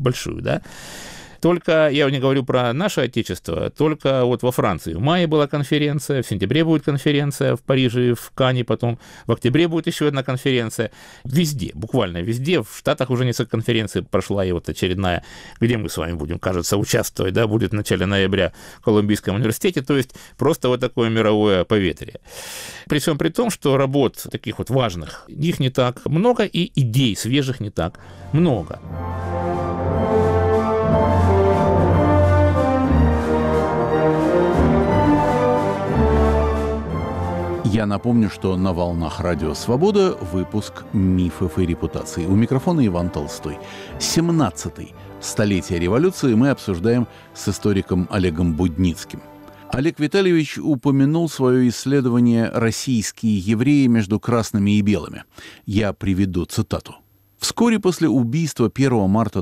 большую, да. Только, я не говорю про наше отечество, только вот во Франции в мае была конференция, в сентябре будет конференция в Париже, в Канне, потом в октябре будет еще одна конференция. Везде, буквально везде. В Штатах уже несколько конференций прошла, и вот очередная, где мы с вами будем, кажется, участвовать, да, будет в начале ноября в Колумбийском университете, то есть просто вот такое мировое поветрие. При всем при том, что работ таких вот важных, их не так много, и идей свежих не так много. Я напомню, что на волнах Радио Свобода выпуск «Мифов и репутаций». У микрофона Иван Толстой. 17-й столетие революции мы обсуждаем с историком Олегом Будницким. Олег Витальевич упомянул свое исследование «Российские евреи между красными и белыми». Я приведу цитату. Вскоре после убийства 1 марта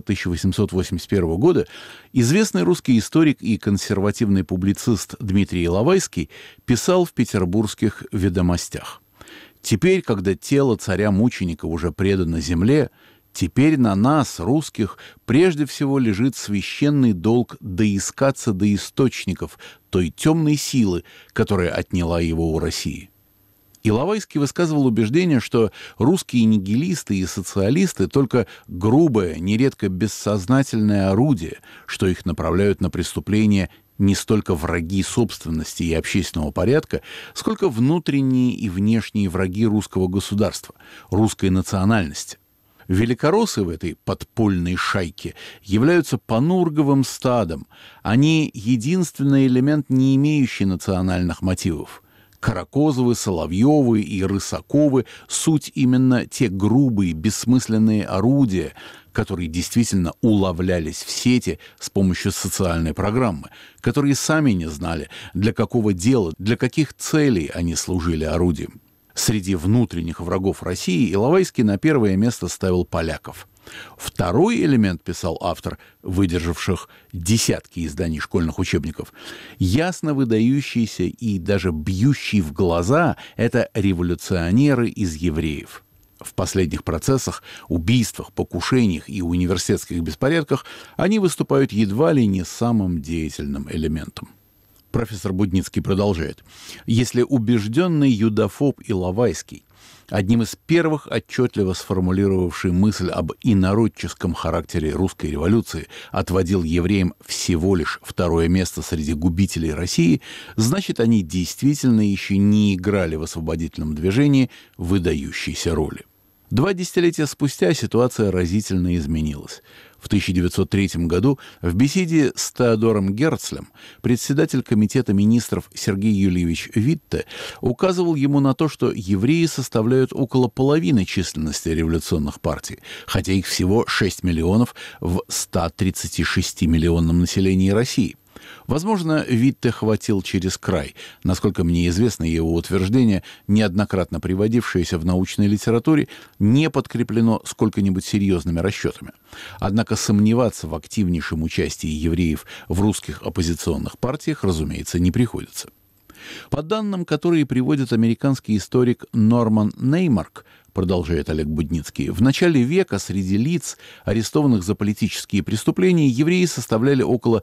1881 года известный русский историк и консервативный публицист Дмитрий Иловайский писал в петербургских «Ведомостях». «Теперь, когда тело царя-мученика уже предано земле, теперь на нас, русских, прежде всего лежит священный долг доискаться до источников той темной силы, которая отняла его у России». Иловайский высказывал убеждение, что русские нигилисты и социалисты только грубое, нередко бессознательное орудие, что их направляют на преступления не столько враги собственности и общественного порядка, сколько внутренние и внешние враги русского государства, русской национальности. Великороссы в этой подпольной шайке являются панурговым стадом. Они единственный элемент, не имеющий национальных мотивов. Каракозовы, Соловьевы и Рысаковы – суть именно те грубые, бессмысленные орудия, которые действительно уловлялись в сети с помощью социальной программы, которые сами не знали, для какого дела, для каких целей они служили орудием. Среди внутренних врагов России Иловайский на первое место ставил поляков. Второй элемент, писал автор, выдержавших десятки изданий школьных учебников, ясно выдающийся и даже бьющий в глаза – это революционеры из евреев. В последних процессах, убийствах, покушениях и университетских беспорядках они выступают едва ли не самым деятельным элементом. Профессор Будницкий продолжает. Если убежденный юдофоб Иловайский, одним из первых отчетливо сформулировавший мысль об инородческом характере русской революции, отводил евреям всего лишь второе место среди губителей России, значит, они действительно еще не играли в освободительном движении выдающейся роли. 2 десятилетия спустя ситуация разительно изменилась. В 1903 году в беседе с Теодором Герцлем председатель комитета министров Сергей Юльевич Витте указывал ему на то, что евреи составляют около половины численности революционных партий, хотя их всего 6 миллионов в 136-миллионном населении России. Возможно, Витте хватил через край. Насколько мне известно, его утверждение, неоднократно приводившееся в научной литературе, не подкреплено сколько-нибудь серьезными расчетами. Однако сомневаться в активнейшем участии евреев в русских оппозиционных партиях, разумеется, не приходится. По данным, которые приводит американский историк Норман Неймарк, продолжает Олег Будницкий, в начале века среди лиц, арестованных за политические преступления, евреи составляли около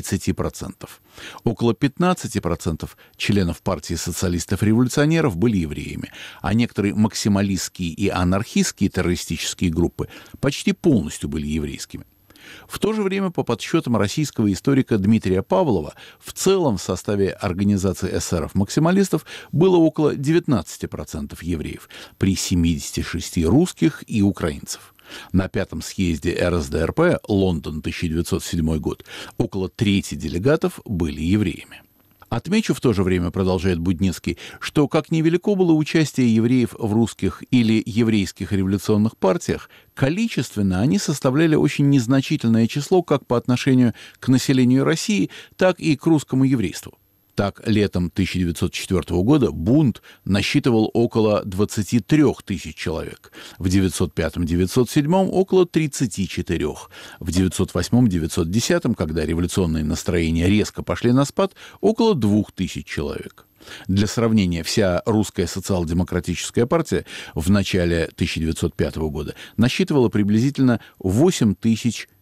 30%. Около 15% членов партии социалистов-революционеров были евреями, а некоторые максималистские и анархистские террористические группы почти полностью были еврейскими. В то же время, по подсчетам российского историка Дмитрия Павлова, в целом в составе организации эсеров-максималистов было около 19% евреев, при 76 русских и украинцев. На 5-м съезде РСДРП, Лондон, 1907 год, около трети делегатов были евреями. Отмечу в то же время, продолжает Будницкий, что как невелико было участие евреев в русских или еврейских революционных партиях, количественно они составляли очень незначительное число как по отношению к населению России, так и к русскому еврейству. Так, летом 1904 года бунт насчитывал около 23 тысяч человек, в 905-907 около 34, в 908-910, когда революционные настроения резко пошли на спад, около 2000 человек. Для сравнения, вся русская социал-демократическая партия в начале 1905 года насчитывала приблизительно 8000